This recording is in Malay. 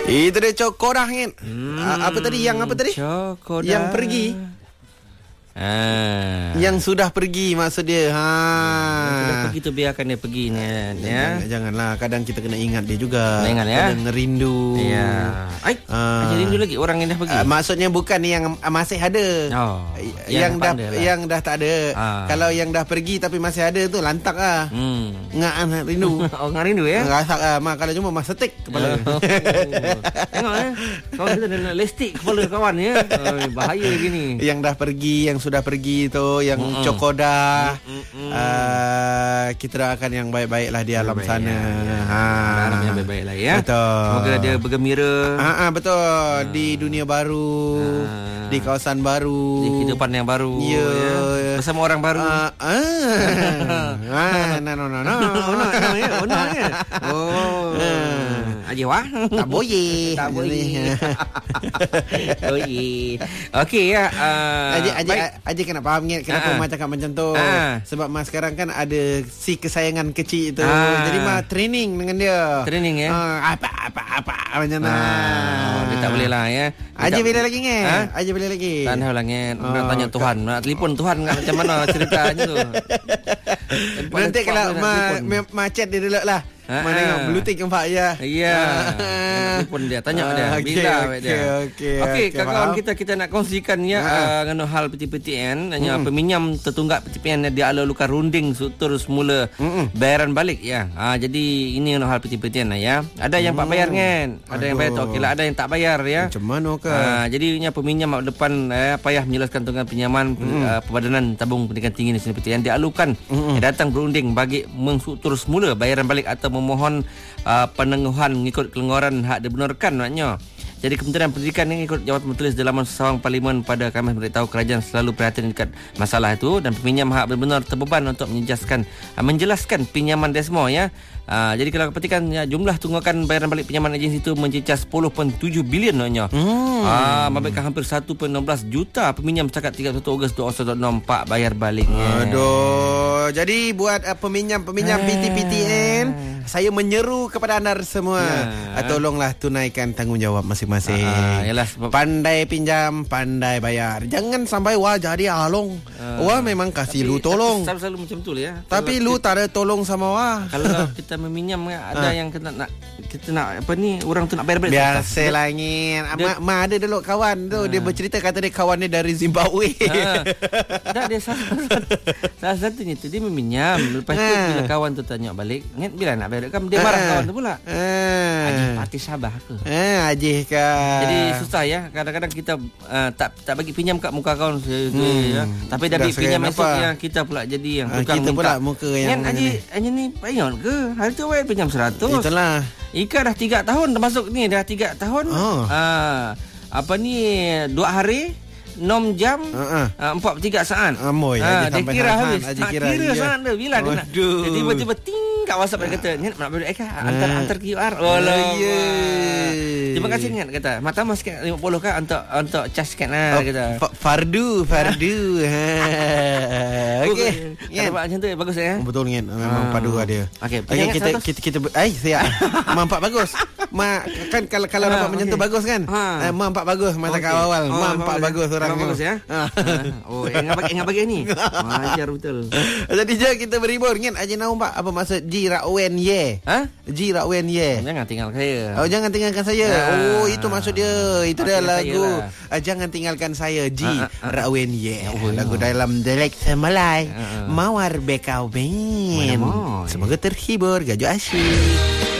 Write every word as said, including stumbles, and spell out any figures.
Itu dia Cokodah kan. Hmm, apa tadi? Yang apa tadi? Cokodah. Yang pergi. Ah. Yang sudah pergi maksud dia. Ha. Yang sudah pergi tu biarkan dia pergi ni, ya. Jangan, janganlah, kadang kita kena ingat dia juga. Kena ingat, ya. Kadang rindu. Ya. Ai, Ah. macam rindu lagi orang yang dah pergi. Uh, maksudnya bukan yang masih ada. Oh, yang, yang dah lah. yang dah tak ada. Ah. Kalau yang dah pergi tapi masih ada tu lantak ah. Hmm. Ngak ah, rindu. Oh, ngak rindu ya. Rasak ah, mak kalau cuma mas setik kepala. Oh. Tengok eh. Kawan kita dah lestik kepala kawan ya. Oh, bahaya gini. Yang dah pergi, yang sudah pergi tu, yang mm-mm. Cokodah. Mm-mm. Uh, kita doakan yang baik-baik lah di alam baik-baik, sana. Ya. Ha. Harap yang baik-baik lah ya. Betul. Semoga dia bergembira. Ha, ha, betul. Ha. Di dunia baru. Ha. Di kawasan baru. Di kehidupan yang baru. Ya. Ya. Bersama orang baru. Uh, ah. ah, no, no, no, no. Oh, no, no, ya. Oh, no, ya. Oh. Aje wah. Tak boleh. Tak boleh. Boleh. Okey ya. Uh, Aje aje aje kena faham ni kenapa uh-huh. Mak cakap macam tu. Uh. Sebab Mak sekarang kan ada si kesayangan kecil tu. Uh. Jadi Mak training dengan dia. Training ya. Uh, apa apa apa macam mana. Uh, dia tak boleh lah ya. Aje bila lagi ni? Ha? Aje bila lagi? Tak tahu lah ngit. Oh, nak tanya Tuhan. Nak telefon Tuhan macam mana ceritanya tu. Nanti kalau Ma Ma chat dia dulu lah. Mana tengok blue tick nampak ya. Ya. Telefon dia tanya dia bila dia. Okey okey kawan kita kita nak kongsikan ya ngano hal P T P T N hanya peminjam tertunggak P T P N dia ala luka runding sutur semula bayaran balik ya. Ha, jadi ini ngano hal P T P T N ya. Ada yang pak bayar kan. Ada yang bayar tak okeylah, ada yang tak bayar ya. Macam mana ke? Ha, jadinya peminjam depan eh, payah menjelaskan tunggal pinjaman uh, Pembadanan Tabung Pendidikan Tinggi Nasional P T N dialukan yang datang berunding bagi mengsutur semula bayaran balik atau memohon uh, penangguhan mengikut kelonggaran hak dibenarkan maknanya. Jadi Kementerian Pendidikan ini ikut jawatan tertulis dalam Sawang Parlimen pada Khamis beritahu kerajaan selalu prihatin dekat masalah itu dan peminjam hak benar-benar terbeban untuk menjelaskan uh, menjelaskan pinjaman desmo ya. Uh, jadi kalau perhatikan ya, jumlah tunggakan bayaran balik pinjaman agensi itu mencecah sepuluh perpuluhan tujuh bilion maknanya. Hmm. Ah, memberikan hampir satu perpuluhan enam belas juta peminjam setakat tiga puluh satu Ogos dua ribu dua puluh empat bayar baliknya. Aduh. Jadi buat uh, peminjam-peminjam P T P T N, saya menyeru kepada anda semua, ya. uh, tolonglah tunaikan tanggungjawab masing-masing. Uh, yalah, sebab... Pandai pinjam, pandai bayar. Jangan sampai wah jadi along. Uh, wah memang kasih lu tolong. Selalu, selalu macam tu ya. Tapi kalau lu kita, tak ada tolong sama wah. Kalau kita meminjam ada uh. yang kena nak kita nak apa ni orang tu nak bayar balik. Biasalah ngin. Ma, ma ada dulu kawan tu uh. dia bercerita kata dia kawan dia dari Zimbabwe. Uh. Tak dia salah, salah satunya tu dia meminjam. Lepas tu uh. bila kawan tu tanya balik, ngin bila nak bayar kan dia marah uh. kawan tu pula. Uh. Ajih pati sabar ke? Eh uh, ajih kan. Jadi susah ya. Kadang-kadang kita uh, tak tak bagi pinjam kat muka kawan hmm. ya. Tapi dah bagi pinjam esok yang kita pula jadi yang tukang uh, kita minta. Pula muka yang Kan Haji Haji ni payah ke? Hari tu bayar pinjam seratus. Itulah. Ika dah tiga tahun termasuk ni dah tiga tahun. Oh. Uh, apa ni dua hari enam jam uh-uh. uh, empat puluh tiga saat. Amoy, uh, dia kira habis. Tak kira, kira saat dia bila dia nak. Dia tiba-tiba ting kat WhatsApp dia kata, "Ni nak bayar eh antar uh. antar Q R." Oh lah. Terima kasih Niat kata. Mata mas sikit lima puluh kan untuk untuk charge sikit lah oh, kata. F- fardu, fardu. Okey. Kata buat macam tu bagus ya. Betul Niat. Memang ah. padu dia. Okey, okay, kita, kita kita kita ai siap. Mampak bagus. Ma kan kalau kalau nampak macam tu bagus kan? Ha. Mampak bagus mata okay. awal. Oh, mampak bagus orang bagus ya. Oh, enggak bagi enggak bagi ni. Ajar betul. Jadi je kita berhibur Niat aja nampak apa maksud Ji Rakwen Ye. Ha? Ji Rakwen Ye. Jangan tinggal saya. Oh, jangan tinggalkan saya. Oh, itu maksud dia. Itu dia lagu uh, Jangan Tinggalkan Saya Ji uh, uh, uh, Rakwen Ye. Oh, lagu yeah. dalam dialek Malay. Uh, uh. Mawar bekau ben. Semoga terhibur, gajo asyik.